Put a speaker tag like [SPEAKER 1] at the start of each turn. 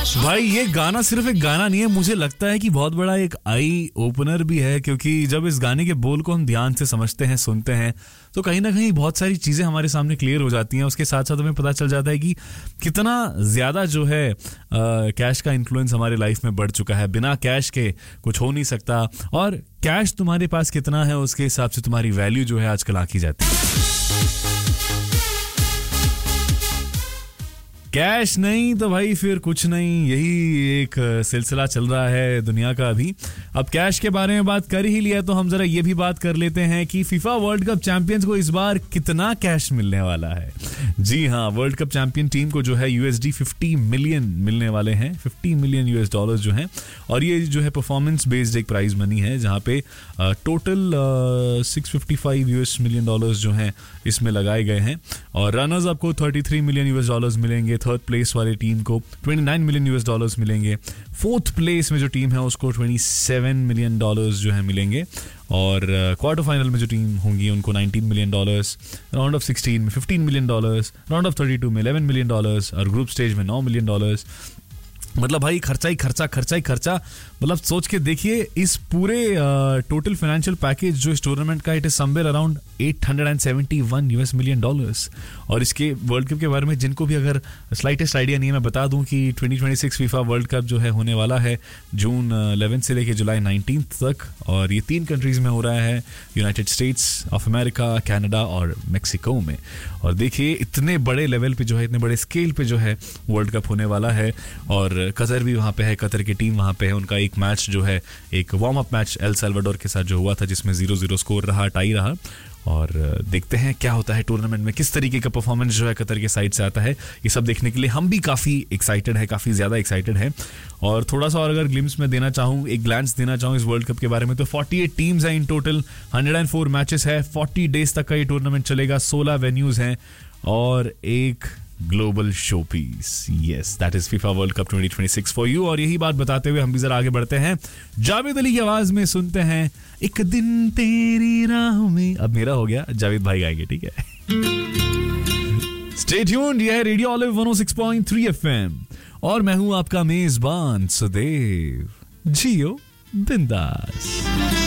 [SPEAKER 1] भाई ये गाना सिर्फ एक गाना नहीं है, मुझे लगता है कि बहुत बड़ा एक आई ओपनर भी है, क्योंकि जब इस गाने के बोल को हम ध्यान से समझते हैं, सुनते हैं, तो कहीं ना कहीं बहुत सारी चीजें हमारे सामने क्लियर हो जाती हैं। उसके साथ साथ हमें पता चल जाता है कि कितना ज्यादा जो है कैश का इन्फ्लुएंस हमारे लाइफ में बढ़ चुका है। बिना कैश के कुछ हो नहीं सकता, और कैश तुम्हारे पास कितना है उसके हिसाब से तुम्हारी वैल्यू जो है आजकल आंकी जाती है। कैश नहीं तो भाई फिर कुछ नहीं, यही एक सिलसिला चल रहा है दुनिया का अभी। अब कैश के बारे में बात कर ही लिया तो हम जरा ये भी बात कर लेते हैं कि फीफा वर्ल्ड कप चैंपियंस को इस बार कितना कैश मिलने वाला है। जी हाँ, वर्ल्ड कप चैंपियन टीम को जो है USD 50 मिलियन मिलने वाले हैं, 50 मिलियन US डॉलर्स जो हैं, और ये जो है परफॉर्मेंस बेस्ड एक प्राइज मनी है, जहाँ पे टोटल 655 US मिलियन डॉलर्स जो हैं इसमें लगाए गए हैं। और रनर्स अप को 33 मिलियन US डॉलर्स मिलेंगे, थर्ड प्लेस वाली टीम को 29 मिलियन US डॉलर्स मिलेंगे, फोर्थ प्लेस में जो टीम है उसको 27 मिलियन डॉलर्स जो है मिलेंगे, और क्वार्टर फाइनल में जो टीम होंगी उनको 19 मिलियन डॉलर्स, राउंड ऑफ 16 में 15 मिलियन डॉलर्स, राउंड ऑफ 32 में 11 मिलियन डॉलर्स, और ग्रुप स्टेज में 9 मिलियन डॉलर्स। मतलब भाई खर्चा ही खर्चा। मतलब सोच के देखिए, इस पूरे टोटल फाइनेंशियल पैकेज जो इस टूर्नामेंट का, it is somewhere around 871 US million dollars. और इसके वर्ल्ड कप के बारे में जिनको भी अगर स्लाइटेस्ट आइडिया नहीं है, मैं बता दूं कि 2026 फीफा वर्ल्ड कप जो है होने वाला है जून 11 से लेकर जुलाई 19 तक, और ये 3 कंट्रीज में हो रहा है, United states of America, Canada और मेक्सिको में। और देखिए इतने बड़े लेवल पे जो है, इतने बड़े स्केल पे जो है वर्ल्ड कप होने वाला है, और कतर भी वहाँ पे है, कतर की टीम वहाँ पे है। उनका एक मैच जो है, एक warm up match El Salvador के साथ जो हुआ था, जिसमें 0-0 स्कोर रहा, टाई रहा। और देखते हैं क्या होता है टूर्नामेंट में, किस तरीके का परफॉर्मेंस जो है कतर के साइड से आता है। ये सब देखने के लिए हम भी काफ़ी एक्साइटेड है, काफ़ी ज़्यादा एक्साइटेड है। और थोड़ा सा और अगर ग्लिम्स में देना चाहूँ, एक ग्लैंस देना चाहूँ इस वर्ल्ड कप के बारे में, तो 48 टीम्स हैं इन टोटल, 104 मैचेस है, 40 डेज तक का ये टूर्नामेंट चलेगा, 16 वेन्यूज हैं और एक global show piece. Yes, that is FIFA world cup 2026 for you. और यही बात बताते हुए हम भी जरा आगे बढ़ते हैं, जावेद अली की आवाज में सुनते हैं एक दिन तेरी राह में। अब मेरा हो गया, जावेद भाई गाएंगे, ठीक है। स्टे ट्यून्ड, ये है रेडियो ऑलिव 106.3 FM, और मैं हूं आपका मेजबान सुदेव। जियो बिंदास।